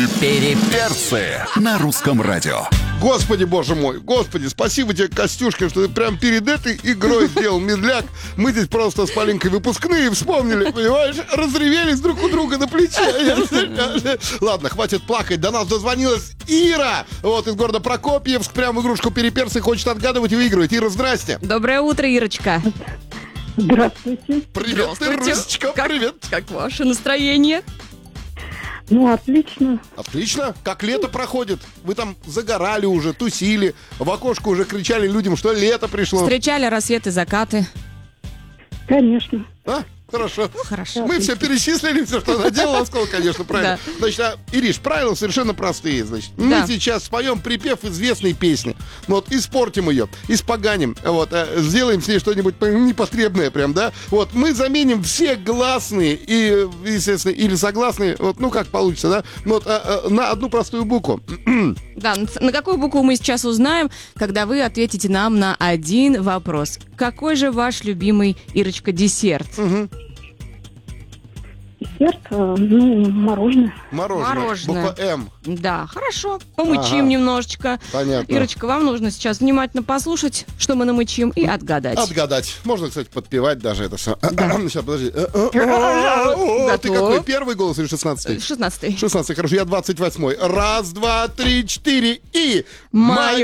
Переперцы на русском радио. Господи, боже мой, господи, спасибо тебе, Костюшка, что ты прям перед этой игрой делал медляк. Мы здесь просто с Полинкой выпускные вспомнили, понимаешь? Разревелись друг у друга на плече. Ладно, хватит плакать. До нас дозвонилась Ира, вот из города Прокопьевск. Прям игрушку «Переперцы» хочет отгадывать и выигрывать. Ира, здрасте. Доброе утро, Ирочка. Здравствуйте. Привет, ты, Русечка, привет. Как ваше настроение? Ну, отлично. Отлично. Как лето проходит? Вы там загорали уже, тусили, в окошко уже кричали людям, что лето пришло. Встречали рассветы, закаты. Конечно. А? Хорошо. Хорошо. Мы все перечислили, все, что она делала, сказала, конечно, правильно. Да. Значит, Ириш, правила совершенно простые. Значит, мы сейчас споем припев известной песни. Вот, испортим ее, испоганим, вот, сделаем с ней что-нибудь непотребное прям, да. Вот, мы заменим все гласные и, естественно, или согласные, вот, ну, как получится, да, вот, на одну простую букву. Да, на какую букву мы сейчас узнаем, когда вы ответите нам на один вопрос. Какой же ваш любимый, Ирочка, десерт? Десерт, ну, мороженое. Мороженое. Буква М. Да, хорошо. Помычим немножечко. Понятно. Ирочка, вам нужно сейчас внимательно послушать, что мы намычим, и отгадать. Отгадать. Можно, кстати, подпевать даже это все. Сейчас, подожди. Ты какой, первый голос или 16-й? 16-й. 16-й, хорошо, я 28-й. Раз, два, три, четыре и... Мое